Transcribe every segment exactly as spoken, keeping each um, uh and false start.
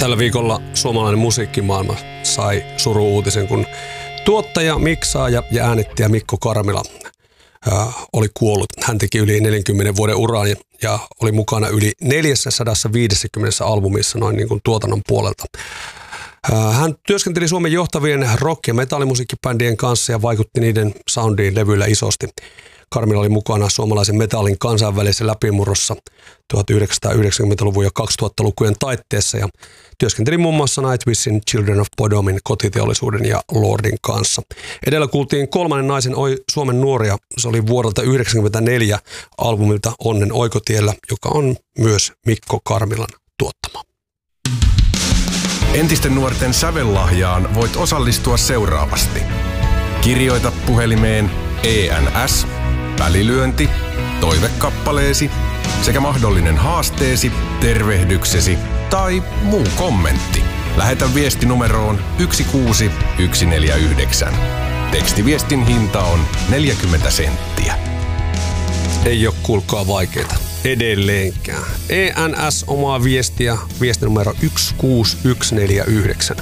Tällä viikolla suomalainen musiikkimaailma sai suru-uutisen, kun tuottaja, miksaaja ja äänittäjä Mikko Karmila ää, oli kuollut. Hän teki yli neljänkymmenen vuoden uran ja oli mukana yli neljäsataaviisikymmentä albumissa noin niin kuin tuotannon puolelta. Ää, hän työskenteli Suomen johtavien rock- ja metallimusiikkibändien kanssa ja vaikutti niiden soundiin levyillä isosti. Karmila oli mukana suomalaisen metallin kansainvälisessä läpimurrossa tuhatyhdeksänsataayhdeksänkymmentäluvun ja kaksituhattalukujen taitteessa ja työskenteli muun muassa Nightwishin, Children of Bodomin, Kotiteollisuuden ja Lordin kanssa. Edellä kuultiin Kolmannen naisen Oi Suomen nuoria. Se oli vuodelta yhdeksänkymmentäneljä albumilta Onnen oikotiellä, joka on myös Mikko Karmilan tuottama. Entisten nuorten sävellahjaan voit osallistua seuraavasti. Kirjoita puhelimeen E N S, välilyönti, toivekappaleesi sekä mahdollinen haasteesi, tervehdyksesi tai muu kommentti. Lähetä viesti numeroon yksi kuusi yksi neljä yhdeksän. Tekstiviestin hinta on neljäkymmentä senttiä. Ei ole kuulkaa vaikeita. Edelleenkään. E N S omaa viestiä, viestinumero yksi kuusi yksi neljä yhdeksän.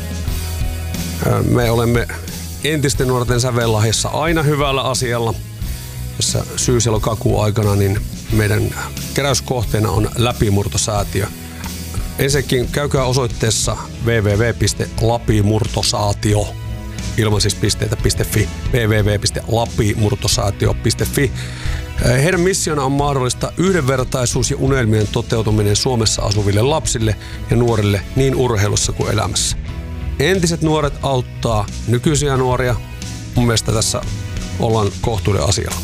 Me olemme entisten nuorten sävellahjassa aina hyvällä asialla. Tässä syys-elokakuun aikana niin meidän keräyskohteena on Läpimurtosäätiö. Ensinnäkin käykää osoitteessa double-u double-u double-u piste lapimurtosaatio ilman siis pisteitä.fi double-u double-u double-u piste lapimurtosaatio piste fi. Heidän missiona on mahdollista yhdenvertaisuus ja unelmien toteutuminen Suomessa asuville lapsille ja nuorille niin urheilussa kuin elämässä. Entiset nuoret auttaa nykyisiä nuoria. Mun mielestä tässä ollaan kohtuuden asialla.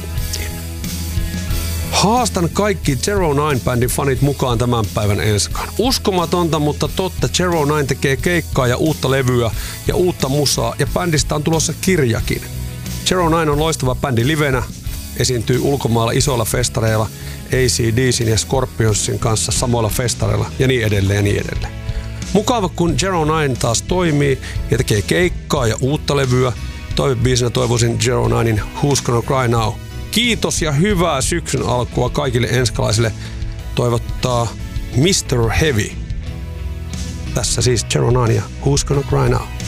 Haastan kaikki Zero Nine-bändin fanit mukaan tämän päivän enskaan. Uskomatonta, mutta totta. Zero Nine tekee keikkaa ja uutta levyä ja uutta musaa ja bändistä on tulossa kirjakin. Zero Nine on loistava bändi livenä. Esiintyy ulkomailla isoilla festareilla A C D C:n ja Scorpionsin kanssa samoilla festareilla ja niin edelleen ja niin edelleen. Mukava, kun Zero Nine taas toimii ja tekee keikkaa ja uutta levyä. Toivebiisinä toivoisin Zero Ninein Who's Gonna Cry Now. Kiitos ja hyvää syksyn alkua kaikille enskalaisille. Toivottaa mister Heavy. Tässä siis Zero Nine ja Who's Gonna Cry Now.